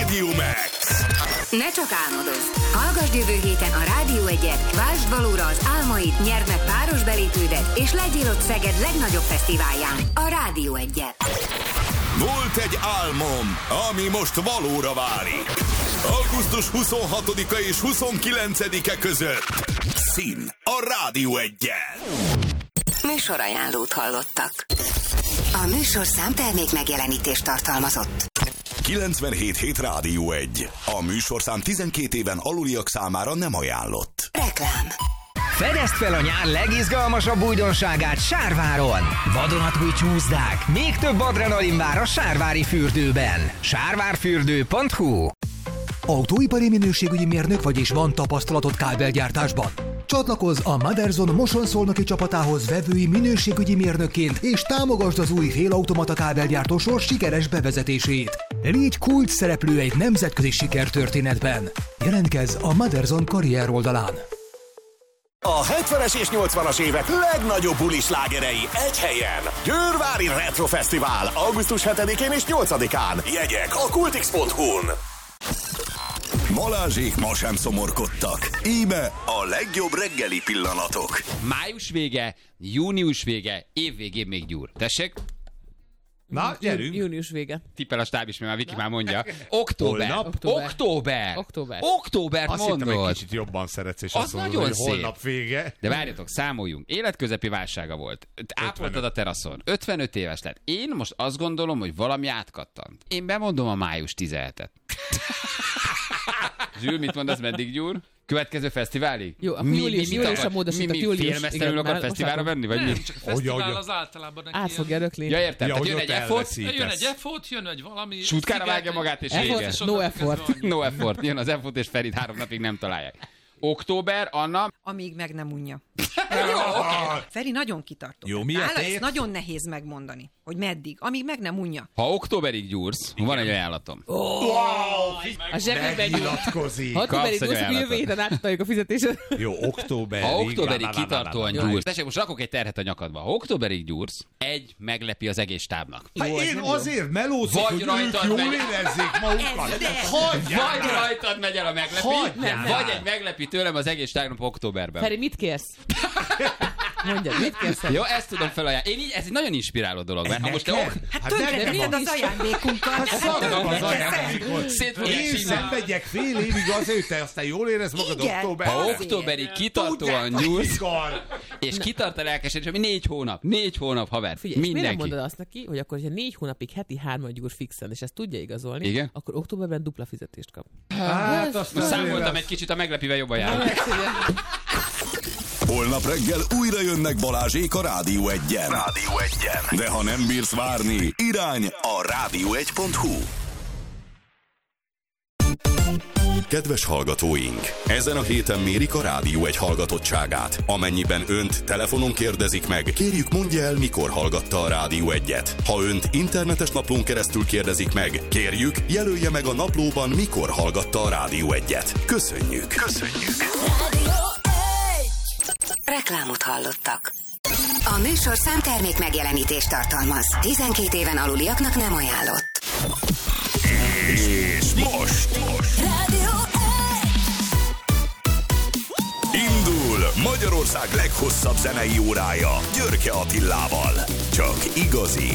Radio Max. Ne csak álmodozz! Hallgasd jövő héten a Rádió 1-et, vásd valóra az álmaid, nyerd meg páros belépődet, és legyél ott Szeged legnagyobb fesztiválján, a Rádió 1-et. Volt egy álmom, ami most valóra válik. Augusztus 26-a és 29-e között. Szín a Rádió 1-jel. Műsorajánlót hallottak. A műsorszám termék megjelenítést tartalmazott. 97.7 Rádió 1. A műsorszám 12 éven aluliak számára nem ajánlott. Reklám. Fedezd fel a nyár legizgalmasabb újdonságát Sárváron! Vadonatúj csúszdák, még több adrenalin vár a Sárvári fürdőben. Sárvárfürdő.hu. Autóipari minőségügyi mérnök vagy, és van tapasztalatod kábelgyártásban? Csatlakozz a Motherson Moson szolnoki csapatához vevői minőségügyi mérnökként, és támogasd az új félautomata kábelgyártó sor sikeres bevezetését. Légy kult szereplő egy nemzetközi sikertörténetben. Jelentkezz a Motherson karrier oldalán. A 70-es és 80-as évek legnagyobb bulislágerei egy helyen. Győrvári Retro Fesztivál augusztus 7-én és 8-án. Jegyek a kultix.hu-n. Balázsék ma sem szomorkodtak. Íme a legjobb reggeli pillanatok. Május vége, június vége, évvégén még Gyúr. Tessék? Na, gyerünk. Június vége. Tippel a stáb is, mert már Viki már mondja. Október. Október. Októbert Azt hittem, mondod. egy kicsit jobban szeretsz, és Az azt mondod, nagyon hogy szép. holnap vége. De várjatok, számoljunk. Életközepi válsága volt. Ápoltad a teraszon. 55 éves lett. Én most azt gondolom, hogy valami átkattant. Én bemondom a május 17-et. Zsül, mit mondasz, meddig Gyúr? Következő fesztiválig? Jó, akkor júliusra módosítok. Félmeztelenül akar fesztiválra venni? Vagy mi? Csak a fesztivál az általában neki át fogja rökni. Ja, értem. Ja, Tehát hogy jön ott egy effort, jön egy effort, jön egy valami... sútkára vágja magát, és vége. Effort, no effort. No effort. Jön az effort, és Ferit 3 napig nem találják. Október, Anna. Amíg meg nem unja. Jó, oké. Feri nagyon kitartó. Jó, mi a Nála tét? ezt nagyon nehéz megmondani, hogy meddig. Amíg meg nem unja. Ha októberig gyúrsz, van egy ajánlatom. A zsebében gyúr. Megnyilatkozik. Ha októberig Kapsz egy gyúrsz, akkor jövő ajánlatot. héten átadjuk a fizetésre. Jó, októberig. Ha októberig kitartóan Jó. gyúrsz, tessék, most rakok egy terhet a nyakadba. Ha októberig gyúrsz, egy meglepi az egész stábnak. Hát én azért melózok, Vagy hogy ők rajtad jól megy. érezzék magukat. Hagyjál! Vagy rajtad megy el a meglepi, Hagyjál! vagy egy meglepi tőlem az egész stábnak októberben. Feri, mit kérsz? Mondjad, mit kérsz? Jó, ezt tudom felajánlani. Ez egy nagyon inspiráló dolog, mert ha most te Hát tönkreted az ajándékunkat. Szakad az ajándékot. szét fogják Én sínni. szenvedjek fél évig azért, hogy te aztán jól érezd magad Igen. októberben. Ha októberig kitartóan gyúrsz, és kitart a lelkesedés, ami 4 hónap. 4 hónap, haver. Figyelj, és miért nem Mindenki. mondod azt neki, hogy akkor, hogyha 4 hónapig heti 3 gyúr fixen, és ezt tudja igazolni, Igen? akkor októberben dupla fizetést kap. Hát azt Most számoltam egy kicsit, a meglepivel jobban jár. Holnap reggel újra jönnek Balázsék a Rádió 1-en. Rádió 1-en. De ha nem bírsz várni, irány a rádió1.hu. Kedves hallgatóink! Ezen a héten mérik a Rádió 1 hallgatottságát. Amennyiben önt telefonon kérdezik meg, kérjük mondja el, mikor hallgatta a Rádió 1-et. Ha önt internetes naplón keresztül kérdezik meg, kérjük, jelölje meg a naplóban, mikor hallgatta a Rádió 1-et. Köszönjük! Köszönjük! Reklámot hallottak. A műsorszám termék megjelenítést tartalmaz. 12 éven aluliaknak nem ajánlott. És most indul Magyarország leghosszabb zenei órája Györke Attilával. Csak igazi